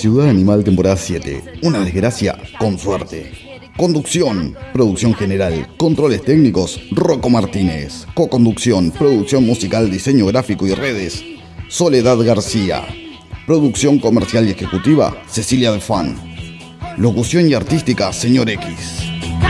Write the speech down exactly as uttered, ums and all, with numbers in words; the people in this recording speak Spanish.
Ciudad Animal temporada siete. Una desgracia con suerte. Conducción, producción general, controles técnicos, Rocco Martínez. Co-conducción, producción musical, diseño gráfico y redes, Soledad García. Producción comercial y ejecutiva, Cecilia de Fan. Locución y artística, Señor X.